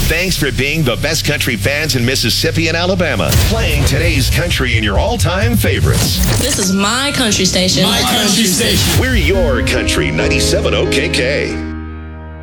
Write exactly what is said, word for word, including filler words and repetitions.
Thanks for being the best country fans in Mississippi and Alabama. Playing today's country in your all-time favorites. This is my country station. My country station. We're your country ninety-seven O K K.